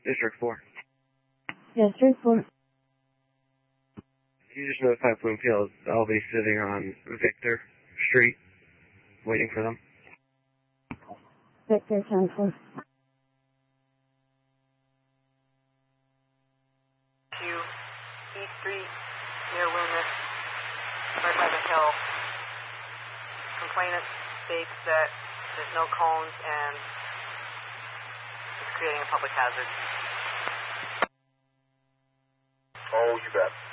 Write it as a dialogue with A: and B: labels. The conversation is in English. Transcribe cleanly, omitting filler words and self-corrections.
A: District 4.
B: District 4.
A: You just notify Bloomfield. I'll be sitting on Victor Street, waiting for them.
B: Victor 10-4.
C: East Street, near Loomis, right by the hill. Complainant states that there's no cones and it's creating a public hazard.
D: Oh, you bet.